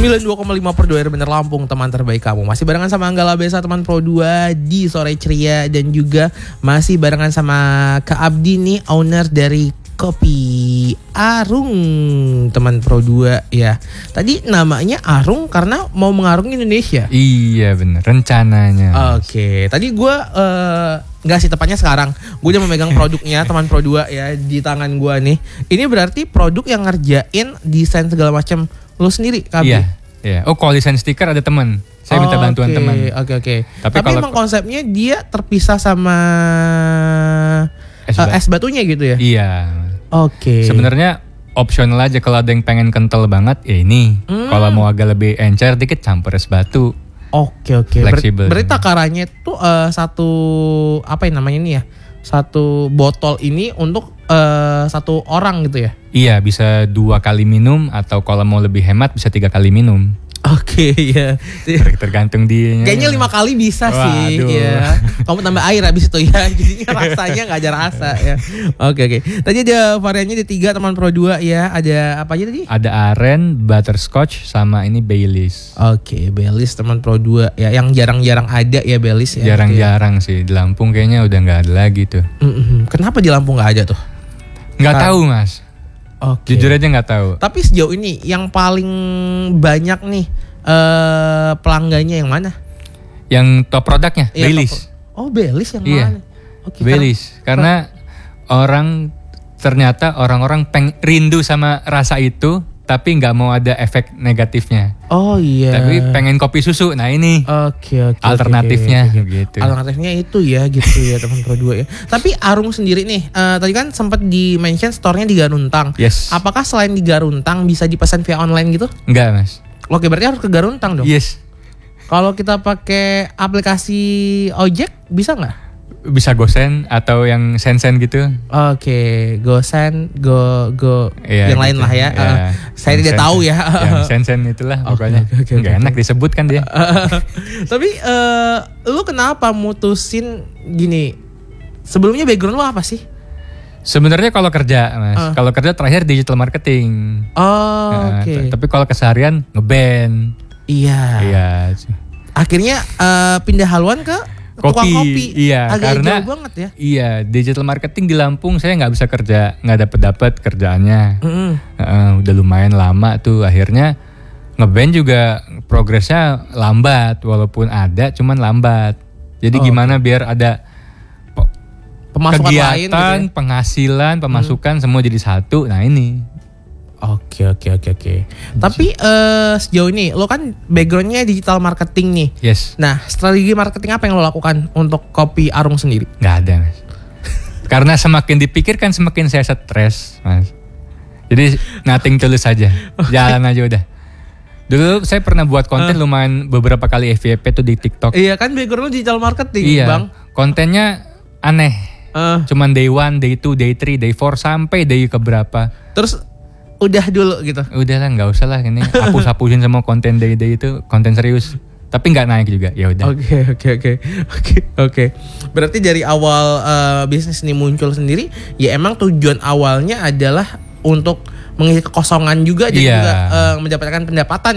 92,5 per 2 bener Lampung, teman terbaik kamu. Masih barengan sama Anggala Besa, teman Pro 2 di Sore Ceria. Dan juga masih barengan sama Kak Abdi nih, owner dari Kopi Arung, teman Pro 2 ya. Tadi namanya Arung karena mau mengarungi Indonesia. Iya bener, rencananya. Oke, tadi gue nggak sih, tepatnya sekarang gue udah memegang produknya teman Pro 2 ya di tangan gue nih. Ini berarti produk yang ngerjain desain segala macam lo sendiri, Kak Abdi? Iya. Oh, kalau desain stiker ada teman. Saya minta bantuan teman. Oke. Tapi kalau emang konsepnya dia terpisah sama es batunya gitu ya? Iya. Oke. Sebenarnya opsional aja, kalau ada yang pengen kental banget ya ini. Kalau mau agak lebih encer dikit campur es batu. Oke. Fleksibel. Berarti takarannya tuh satu apa yang namanya ini ya? Satu botol ini untuk satu orang gitu ya? Iya, bisa 2 kali minum atau kalau mau lebih hemat bisa 3 kali minum. Oke, ya. Tergantung dia. Kayaknya 5 kali bisa sih. Ya. Kamu tambah air habis itu ya. Jadinya rasanya nggak ada rasa ya. Oke. Tadi ada variannya, ada 3 teman Pro 2 ya. Ada apa aja tadi? Ada aren, butterscotch, sama ini Baileys. Oke, Baileys teman Pro 2 ya. Yang jarang-jarang ada ya Baileys ya. Jarang-jarang sih. Di Lampung kayaknya udah nggak ada lagi tuh. Kenapa di Lampung nggak ada tuh? Nggak tahu mas. Oke. Jujur aja nggak tahu. Tapi sejauh ini yang paling banyak nih pelanggannya yang mana? Yang top produknya Baileys. Baileys yang mana? Oke, Baileys. Karena orang-orang rindu sama rasa itu, tapi nggak mau ada efek negatifnya. Oh iya. Tapi pengen kopi susu. Nah ini. Oke. Alternatifnya gitu. Alternatifnya itu ya gitu ya teman Pro 2 ya. Tapi Arung sendiri nih, tadi kan sempat di-mention store-nya di Garuntang. Yes. Apakah selain di Garuntang bisa dipesan via online gitu? Enggak mas. Oke, berarti harus ke Garuntang dong. Yes. Kalau kita pakai aplikasi ojek bisa nggak? Bisa GoSend atau yang Sensen gitu. Oke, GoSend, Go ya, yang lain gitu. lah ya. Saya tidak tahu ya. Yang Sensen itulah pokoknya. Nggak enak disebut kan dia. Tapi lu kenapa mutusin gini? Sebelumnya background lu apa sih? Sebenarnya kalau kerja mas, kalau kerja terakhir digital marketing. Oke. Tapi kalau keseharian ngeband. Iya. Akhirnya pindah haluan ke tukang kopi. Iya, agak karena jauh banget ya. Iya, digital marketing di Lampung saya nggak bisa kerja, nggak dapat kerjaannya. Udah lumayan lama tuh, akhirnya ngeband juga progresnya lambat, walaupun ada, cuman lambat. Jadi gimana biar ada pemasukan kegiatan, lain gitu ya? penghasilan, pemasukan semua jadi satu. Nah ini. Oke. Tapi sejauh ini lo kan backgroundnya digital marketing nih. Yes. Nah, strategi marketing apa yang lo lakukan untuk Kopi Arung sendiri? Nggak ada mas. Karena semakin dipikirkan semakin saya stres mas. Jadi nothing tulus aja. Jalan aja udah. Dulu saya pernah buat konten lumayan beberapa kali FYP tuh di TikTok. Iya kan, background lo digital marketing bang. Kontennya aneh. Cuman day 1, day 2, day 3, day 4 sampai day keberapa. Terus udah dulu gitu. Udah lah, nggak usah lah ini. Hapus-hapusin semua konten day itu, konten serius. Tapi nggak naik juga. Ya udah. Oke. Berarti dari awal bisnis ini muncul sendiri, ya emang tujuan awalnya adalah untuk mengisi kekosongan juga, dan juga mendapatkan pendapatan.